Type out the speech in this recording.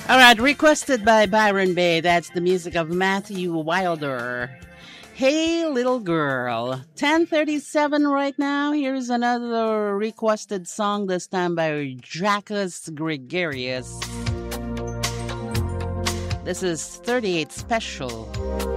All right, requested by Byron Bay. That's the music of Matthew Wilder. Hey, little girl. 10:37 right now. Here's another requested song, this time by Jacques Gregarious. This is 38 Special.